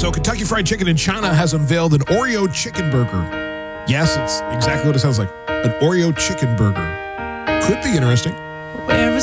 So Kentucky Fried Chicken in China has unveiled an Oreo chicken burger. Yes, it's exactly what it sounds like. An Oreo chicken burger. Could be interesting.